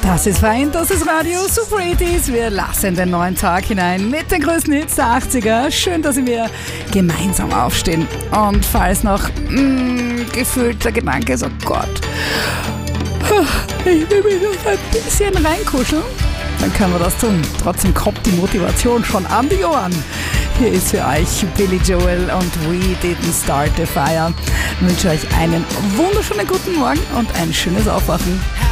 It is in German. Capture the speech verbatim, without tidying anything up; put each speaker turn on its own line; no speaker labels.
Das ist fein, das ist Radio Super achtziger. Wir lassen den neuen Tag hinein mit den größten Hits der achtziger. Schön, dass wir gemeinsam aufstehen. Und falls noch mh, gefühlt der Gedanke ist, oh Gott, ich will mich noch ein bisschen reinkuscheln, dann können wir das tun. Trotzdem kommt die Motivation schon an die Ohren. Hier ist für euch Billy Joel und We Didn't Start the Fire. Ich wünsche euch einen wunderschönen guten Morgen und ein schönes Aufwachen.